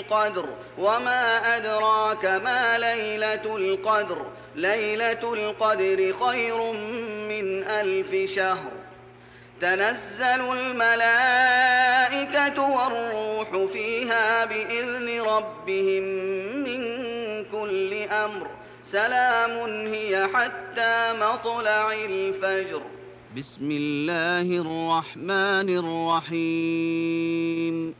القدر وما أدراك ما ليلة القدر ليلة القدر خير من 1000 شهر تنزل الملائكة والروح فيها بإذن ربهم من كل أمر سلام هي حتى مطلع الفجر. بسم الله الرحمن الرحيم.